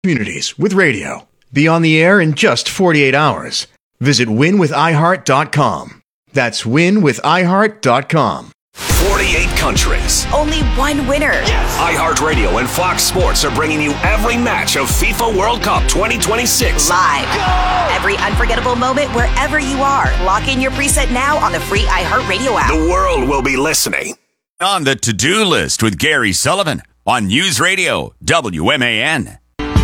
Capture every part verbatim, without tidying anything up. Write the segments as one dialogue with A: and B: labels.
A: communities with radio. Be on the air in just forty-eight hours. Visit win with i heart dot com. That's win with i heart dot com.
B: forty-eight countries.
C: Only one winner.
B: Yes. iHeartRadio and Fox Sports are bringing you every match of FIFA World Cup twenty twenty-six.
C: Live. Go! Every unforgettable moment wherever you are. Lock in your preset now on the free iHeartRadio app.
B: The world will be listening.
D: On the to-do list with Gary Sullivan on News Radio W M A N.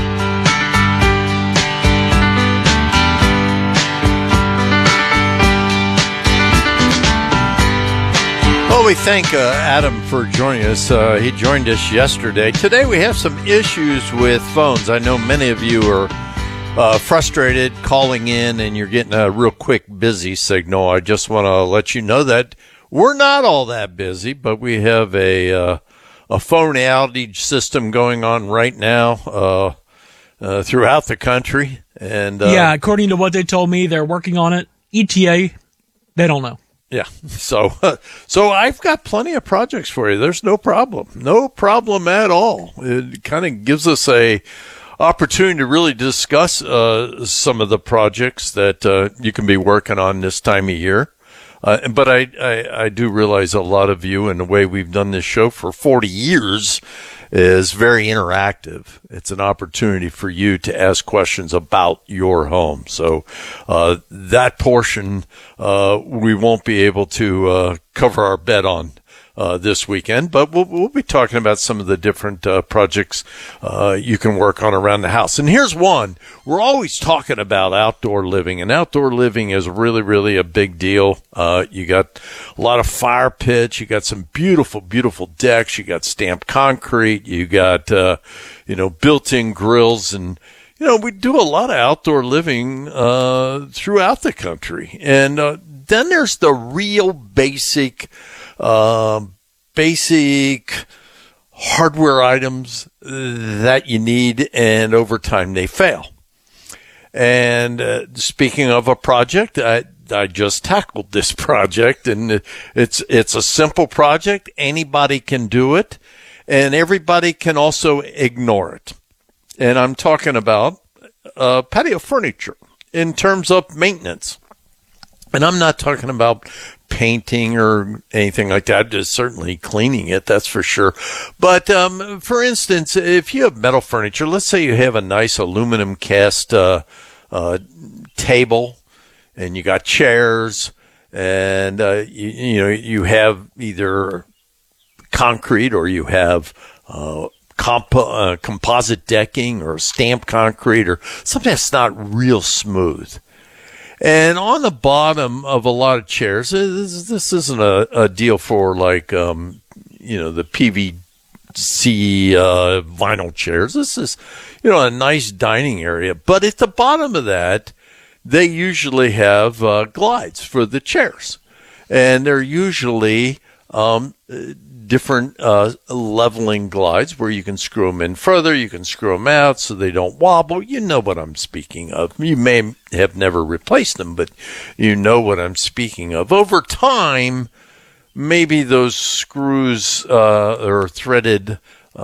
E: Well, we thank uh, Adam for joining us. Uh, he joined us yesterday. Today we have some issues with phones. I know many of you are uh, frustrated calling in and you're getting a real quick busy signal. I just want to let you know that we're not all that busy, but we have a uh, a phone outage system going on right now uh, uh, throughout the country. And uh,
F: yeah, according to what they told me, they're working on it. E T A, they don't know.
E: Yeah, so uh, so I've got plenty of projects for you. There's no problem, no problem at all. It kind of gives us a opportunity to really discuss uh, some of the projects that uh, you can be working on this time of year. Uh, but I, I I do realize a lot of you, and the way we've done this show for forty years, is very interactive. It's an opportunity for you to ask questions about your home. So uh, that portion uh, we won't be able to uh, cover our bet on uh, this weekend, but we'll, we'll be talking about some of the different uh, projects uh, you can work on around the house. And here's one. We're always talking about outdoor living, and outdoor living is really, really a big deal. Uh, you got a lot of fire pits. You got some beautiful, beautiful decks. You got stamped concrete. You got, uh, you know, built-in grills. And, you know, we do a lot of outdoor living uh, throughout the country. And uh, then there's the real basic uh, basic hardware items that you need, and over time they fail. And uh, speaking of a project, I, I just tackled this project, and it's it's a simple project. Anybody can do it, and everybody can also ignore it. And I'm talking about uh, patio furniture in terms of maintenance. And I'm not talking about painting or anything like that. Just certainly cleaning it, that's for sure. But um, for instance, if you have metal furniture, let's say you have a nice aluminum cast uh, uh, table, and you got chairs, and uh, you, you know you have either concrete or you have uh, comp- uh, composite decking or stamped concrete or something that's not real smooth. And on the bottom of a lot of chairs, this, this isn't a, a deal for like, um, you know, the P V C uh, vinyl chairs. This is, you know, a nice dining area. But at the bottom of that, they usually have uh, glides for the chairs. And they're usually um, different uh, leveling glides where you can screw them in further, you can screw them out so they don't wobble. You know what I'm speaking of. You may have never replaced them, but you know what I'm speaking of. Over time, maybe those screws uh, or threaded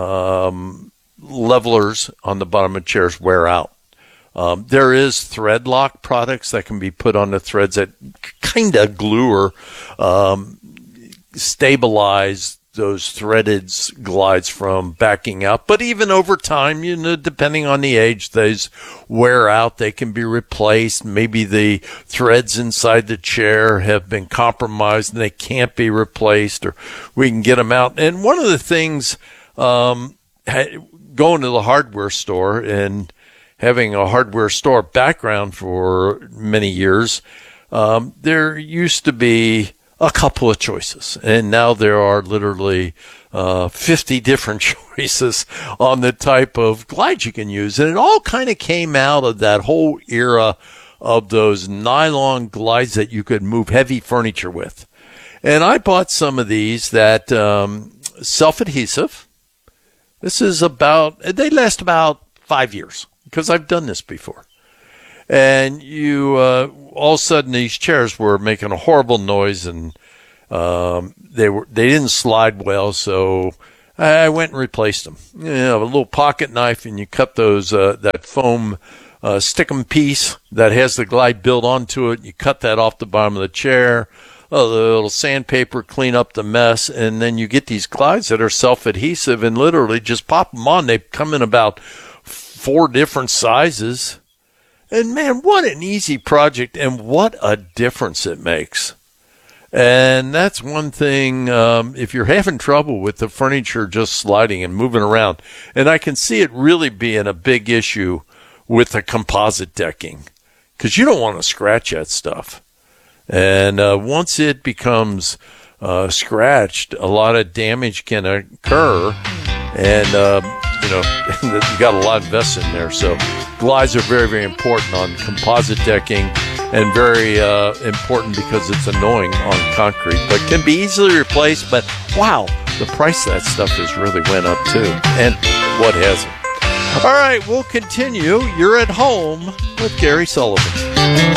E: um, levelers on the bottom of chairs wear out. Um, there is thread lock products that can be put on the threads that kind of glue or um, stabilize those threaded glides from backing out. But even over time, you know, depending on the age, these wear out. They can be replaced. Maybe the threads inside the chair have been compromised and they can't be replaced, or we can get them out. And one of the things, um, going to the hardware store and having a hardware store background for many years, um, there used to be a couple of choices, and now there are literally uh, fifty different choices on the type of glides you can use. And it all kind of came out of that whole era of those nylon glides that you could move heavy furniture with. And I bought some of these that um, self-adhesive. This is about, they last about five years because I've done this before. And you, uh, all of a sudden, these chairs were making a horrible noise, and um, they were they didn't slide well. So I went and replaced them. You know, a little pocket knife, and you cut those uh, that foam uh, stickum piece that has the glide built onto it. You cut that off the bottom of the chair. A little sandpaper, clean up the mess, and then you get these glides that are self-adhesive, and literally just pop them on. They come in about four different sizes. And man, what an easy project, and what a difference it makes. And that's one thing, um, if you're having trouble with the furniture just sliding and moving around, and I can see it really being a big issue with the composite decking, because you don't want to scratch that stuff. And uh, once it becomes uh, scratched, a lot of damage can occur, and uh, you know, you got a lot invested in there. So glides are very, very important on composite decking, and very uh, important because it's annoying on concrete, but can be easily replaced. But wow, the price of that stuff has really went up too. And what hasn't? All right, we'll continue. You're at home with Gary Sullivan.